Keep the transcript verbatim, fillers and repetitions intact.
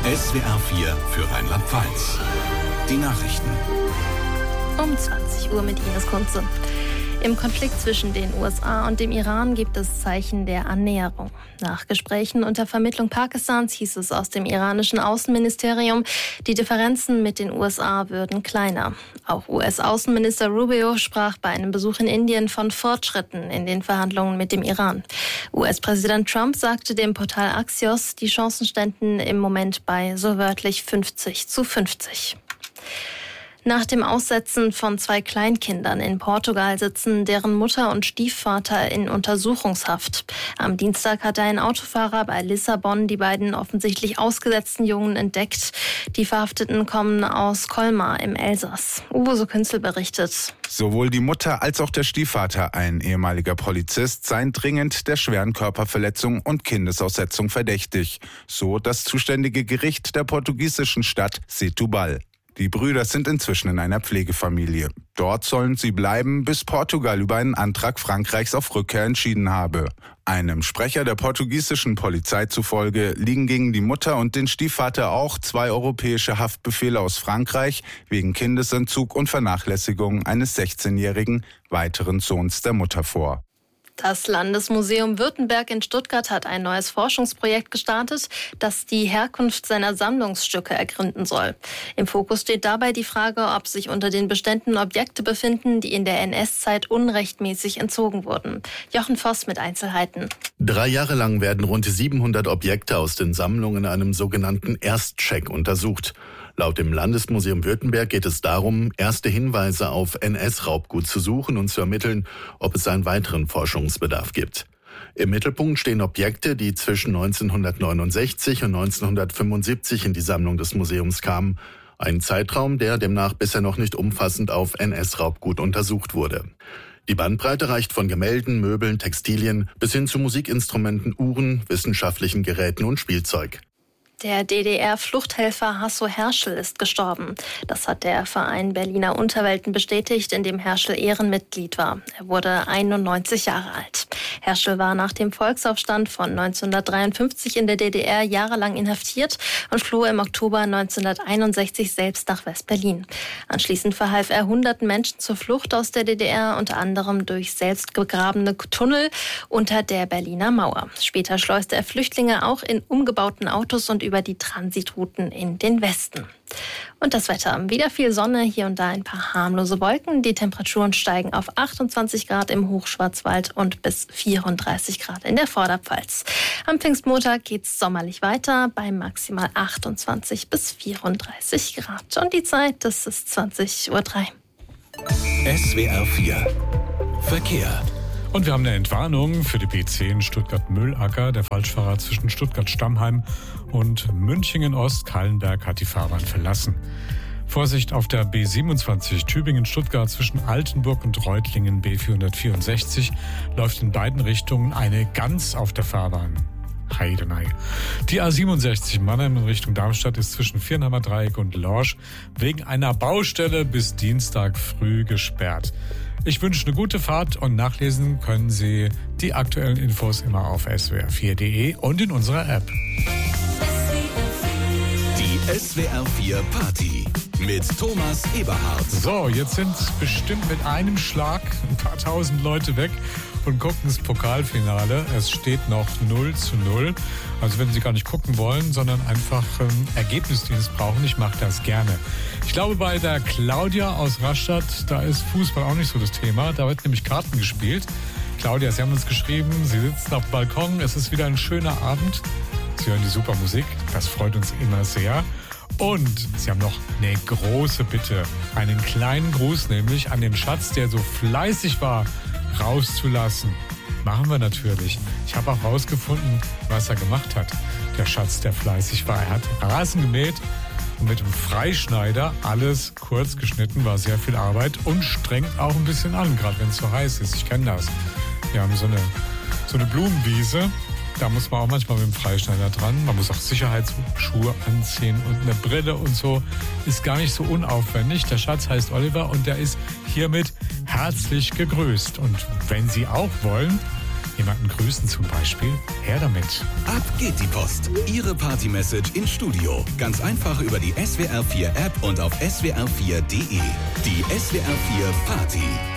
S W R vier für Rheinland-Pfalz. Die Nachrichten. Um zwanzig Uhr mit Ines Kunze. Im Konflikt zwischen den U S A und dem Iran gibt es Zeichen der Annäherung. Nach Gesprächen unter Vermittlung Pakistans hieß es aus dem iranischen Außenministerium, die Differenzen mit den U S A würden kleiner. Auch U S-Außenminister Rubio sprach bei einem Besuch in Indien von Fortschritten in den Verhandlungen mit dem Iran. U S-Präsident Trump sagte dem Portal Axios, die Chancen ständen im Moment bei so wörtlich fünfzig zu fünfzig. Nach dem Aussetzen von zwei Kleinkindern in Portugal sitzen deren Mutter und Stiefvater in Untersuchungshaft. Am Dienstag hatte ein Autofahrer bei Lissabon die beiden offensichtlich ausgesetzten Jungen entdeckt. Die Verhafteten kommen aus Colmar im Elsass. Uwe So Künzel berichtet. Sowohl die Mutter als auch der Stiefvater, ein ehemaliger Polizist, seien dringend der schweren Körperverletzung und Kindesaussetzung verdächtig. So das zuständige Gericht der portugiesischen Stadt Setúbal. Die Brüder sind inzwischen in einer Pflegefamilie. Dort sollen sie bleiben, bis Portugal über einen Antrag Frankreichs auf Rückkehr entschieden habe. Einem Sprecher der portugiesischen Polizei zufolge liegen gegen die Mutter und den Stiefvater auch zwei europäische Haftbefehle aus Frankreich wegen Kindesentzug und Vernachlässigung eines sechzehnjährigen weiteren Sohns der Mutter vor. Das Landesmuseum Württemberg in Stuttgart hat ein neues Forschungsprojekt gestartet, das die Herkunft seiner Sammlungsstücke ergründen soll. Im Fokus steht dabei die Frage, ob sich unter den Beständen Objekte befinden, die in der N S-Zeit unrechtmäßig entzogen wurden. Jochen Voss mit Einzelheiten. Drei Jahre lang werden rund siebenhundert Objekte aus den Sammlungen in einem sogenannten Erstcheck untersucht. Laut dem Landesmuseum Württemberg geht es darum, erste Hinweise auf N S-Raubgut zu suchen und zu ermitteln, ob es einen weiteren Forschungsbedarf gibt. Im Mittelpunkt stehen Objekte, die zwischen neunzehnhundertneunundsechzig und neunzehnhundertfünfundsiebzig in die Sammlung des Museums kamen. Ein Zeitraum, der demnach bisher noch nicht umfassend auf N S-Raubgut untersucht wurde. Die Bandbreite reicht von Gemälden, Möbeln, Textilien bis hin zu Musikinstrumenten, Uhren, wissenschaftlichen Geräten und Spielzeug. Der D D R-Fluchthelfer Hasso Herschel ist gestorben. Das hat der Verein Berliner Unterwelten bestätigt, in dem Herschel Ehrenmitglied war. Er wurde einundneunzig Jahre alt. Herschel war nach dem Volksaufstand von neunzehnhundertdreiundfünfzig in der D D R jahrelang inhaftiert und floh im Oktober neunzehnhunderteinundsechzig selbst nach West-Berlin. Anschließend verhalf er hunderten Menschen zur Flucht aus der D D R, unter anderem durch selbst gegrabene Tunnel unter der Berliner Mauer. Später schleuste er Flüchtlinge auch in umgebauten Autos und über die Transitrouten in den Westen. Und das Wetter. Wieder viel Sonne, hier und da ein paar harmlose Wolken. Die Temperaturen steigen auf achtundzwanzig Grad im Hochschwarzwald und bis vierunddreißig Grad in der Vorderpfalz. Am Pfingstmontag geht's sommerlich weiter bei maximal achtundzwanzig bis vierunddreißig Grad. Und die Zeit, das ist zwanzig Uhr drei. S W R vier Verkehr. Und wir haben eine Entwarnung für die B zehn Stuttgart-Mühlacker. Der Falschfahrer zwischen Stuttgart-Stammheim und Münchingen-Ost-Kallenberg hat die Fahrbahn verlassen. Vorsicht auf der B siebenundzwanzig Tübingen-Stuttgart zwischen Altenburg und Reutlingen B vierhundertvierundsechzig läuft in beiden Richtungen eine Gans auf der Fahrbahn. Heidenei. Die A siebenundsechzig Mannheim in Richtung Darmstadt ist zwischen Viernheimer Dreieck und Lorsch wegen einer Baustelle bis Dienstag früh gesperrt. Ich wünsche eine gute Fahrt und nachlesen können Sie die aktuellen Infos immer auf s w r vier punkt d e und in unserer App. Die S W R vier Party mit Thomas Eberhardt. So, jetzt sind bestimmt mit einem Schlag ein paar tausend Leute weg und gucken das Pokalfinale. Es steht noch null zu null. Also wenn Sie gar nicht gucken wollen, sondern einfach ähm, Ergebnisdienst brauchen, ich mache das gerne. Ich glaube, bei der Claudia aus Rastatt, da ist Fußball auch nicht so das Thema. Da wird nämlich Karten gespielt. Claudia, Sie haben uns geschrieben, Sie sitzen auf dem Balkon. Es ist wieder ein schöner Abend. Sie hören die super Musik. Das freut uns immer sehr. Und Sie haben noch eine große Bitte. Einen kleinen Gruß nämlich an den Schatz, der so fleißig war, rauszulassen. Machen wir natürlich. Ich habe auch rausgefunden, was er gemacht hat. Der Schatz, der fleißig war. Er hat Rasen gemäht und mit dem Freischneider alles kurz geschnitten. War sehr viel Arbeit und strengt auch ein bisschen an, gerade wenn es so heiß ist. Ich kenne das. Wir haben so eine, so eine Blumenwiese. Da muss man auch manchmal mit dem Freischneider dran. Man muss auch Sicherheitsschuhe anziehen und eine Brille und so. Ist gar nicht so unaufwendig. Der Schatz heißt Oliver und der ist hiermit herzlich gegrüßt. Und wenn Sie auch wollen, Jemanden grüßen zum Beispiel? Her damit. Ab geht die Post. Ihre Party-Message ins Studio. Ganz einfach über die S W R vier App und auf S W R vier Punkt de. Die S W R vier Party.